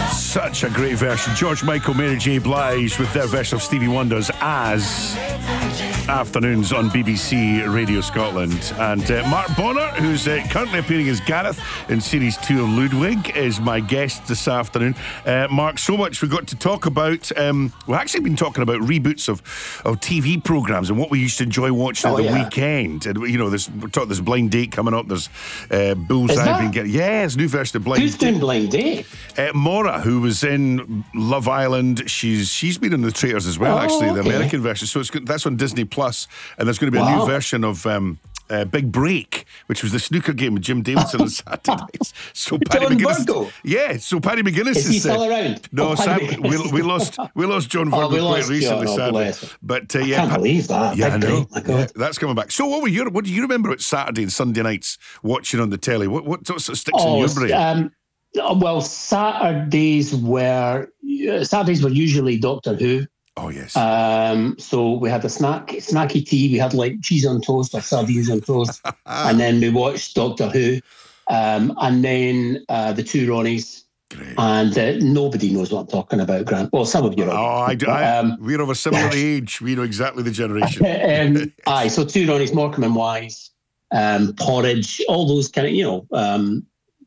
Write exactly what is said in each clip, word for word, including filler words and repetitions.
Such a great version. George Michael, Mary J. Blige with their version of Stevie Wonder's As. Afternoons on B B C Radio Scotland. And uh, Mark Bonner, who's uh, currently appearing as Gareth in Series two of Ludwig, is my guest this afternoon. Uh, Mark, so much we've got to talk about. Um, we've actually been talking about reboots of, of T V programmes and what we used to enjoy watching oh, at the yeah. weekend. And, you know, there's, we're talking, there's Blind Date coming up. There's uh, Bullseye being getting... Yeah, there's a new version of Blind Who's Date. doing Blind Date? Uh, Maura, who was in Love Island. She's she's been in The Traitors as well, oh, actually, the okay. American version. So it's that's on Disney Plus, and there's going to be wow. a new version of um, uh, Big Break, which was the snooker game with Jim Davidson on Saturdays. So Paddy John McGuinness, Virgo? Yeah, so Paddy McGuinness is, is he still uh, around? No, oh, sadly, we, we lost we lost John Virgo oh, we quite lost recently, John, oh, sadly. But uh, I yeah, can't believe that. Yeah, Big I know. My God. Yeah, that's coming back. So, what were your what do you remember about Saturday and Sunday nights watching on the telly? What what sort of sticks oh, in your brain? Um, well, Saturdays were Saturdays were usually Doctor Who. Oh yes. Um, so we had a snack, snacky tea. We had like cheese on toast or sardines on toast, and then we watched Doctor Who, um, and then uh, the two Ronnies. Great. And uh, nobody knows what I'm talking about, Grant. Well, some of you. Oh, I do. But, um, we're of a similar age. We know exactly the generation. um, aye, so two Ronnies, Morecambe and Wise, um, Porridge, all those kind of, you know, um,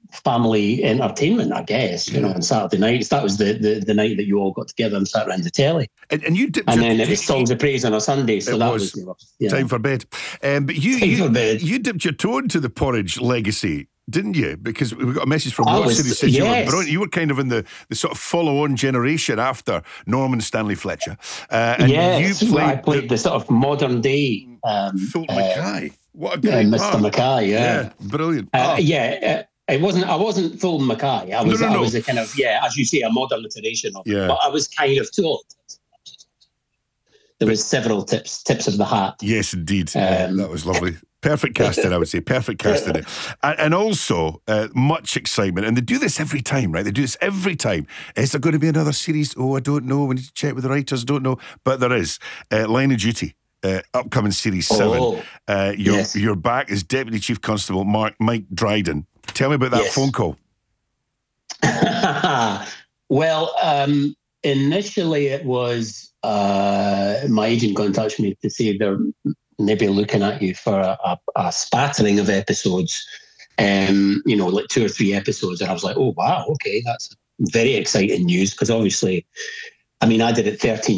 family entertainment, I guess, you yeah. know, on Saturday nights. That was the, the the night that you all got together and sat around the telly. And, and you dipped and your, then it was Songs of Praise on a Sunday, so that was, was you know, time for bed. Um, but you time you, for bed. you dipped your toe into the Porridge legacy, didn't you? Because we got a message from Ross who said yes. you were brilliant. You were kind of in the, the sort of follow-on generation after Norman Stanley Fletcher. Uh, and yes, you played I played the, the sort of modern day um, Phil uh, Mackay. What a great uh, Mister part. Mackay, yeah, yeah brilliant. Uh, oh. Yeah. Uh, It wasn't. I wasn't full Mackay. I was. No, no, no. I was a kind of yeah, as you say, a modern iteration of. Yeah. But I was kind of too old. There was several tips, tips of the hat. Yes, indeed. Um, uh, that was lovely. Perfect casting, I would say. Perfect casting. and, and also, uh, much excitement. And they do this every time, right? They do this every time. Is there going to be another series? Oh, I don't know. We need to check with the writers. Don't know. But there is. Uh, Line of Duty. Uh, upcoming series seven. Oh, uh, you're, yes. you're back as Deputy Chief Constable Mark Mike Dryden. Tell me about that yes. phone call. Well, um, initially it was uh, my agent got in touch with me to say they're maybe looking at you for a, a, a spattering of episodes, um, you know, like two or three episodes. And I was like, oh, wow, okay, that's very exciting news because obviously, I mean, I did it thirteen